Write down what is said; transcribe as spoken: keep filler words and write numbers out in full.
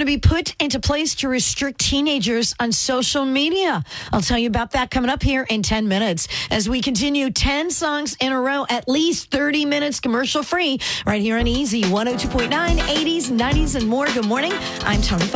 to be put into place to restrict teenagers on social media. I'll tell you about that coming up here in ten minutes as we continue ten songs in a row, at least thirty minutes commercial free, right here on Easy one oh two point nine, eighties, nineties, and more. Good morning. I'm Tony Fox.